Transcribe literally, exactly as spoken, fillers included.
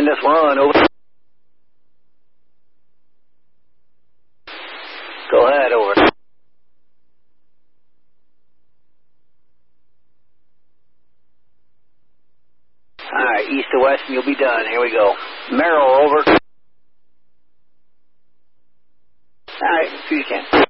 Send us one, over. Go ahead, over. Alright, east to west and you'll be done. Here we go. Merrill, over. Alright, see you can.